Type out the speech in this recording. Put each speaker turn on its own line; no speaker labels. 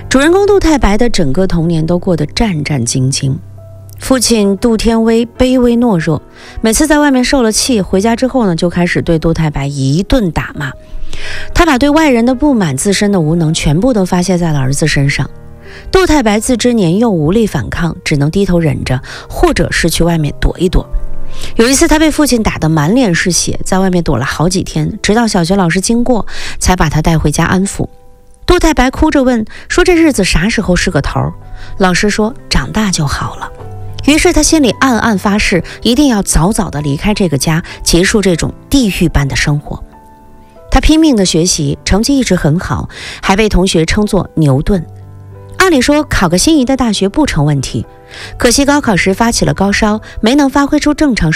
主人公杜太白的整个童年都过得战战兢兢。父亲杜天威卑微懦弱，每次在外面受了气，回家之后呢，就开始对杜太白一顿打骂。他把对外人的不满、自身的无能全部都发泄在了儿子身上。杜太白自知年幼无力反抗，只能低头忍着，或者是去外面躲一躲。有一次他被父亲打得满脸是血，在外面躲了好几天，直到小学老师经过才把他带回家安抚。杜太白哭着问说，这日子啥时候是个头？老师说长大就好了。于是他心里暗暗发誓，一定要早早地离开这个家，结束这种地狱般的生活。他拼命的学习，成绩一直很好，还被同学称作牛顿。按理说考个心仪的大学不成问题，可惜高考时发起了高烧，没能发挥出正常